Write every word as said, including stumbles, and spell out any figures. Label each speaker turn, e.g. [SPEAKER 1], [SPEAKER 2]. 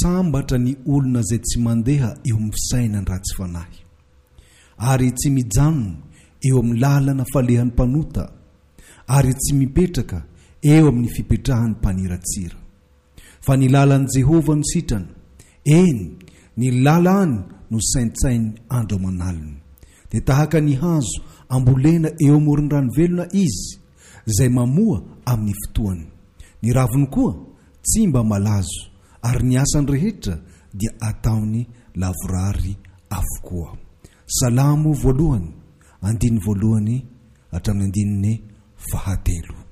[SPEAKER 1] misambatra ny olona izay tsy mandeha eo amin'ny fisainany ratsy fanahy ary tsy mijanona eo amin'ny lalana falehan'ny mpanota ary tsy mipetraka eo amin'ny fipetrahan'ny mpaniratsira fa ny lalan'i Jehovah no sitrany, eny ny lalany no saintsainy andro aman'alina. Dia tahaka ny hazo ambolena eo amoron-drano velona izy izay mamoa amin'ny fotoany, ny raviny koa tsy mba malazo ary ny asany rehetra dia ataony lavorary avokoa. Salamo voalohany andiny voalohany hatramin'ny andininy fahatelo.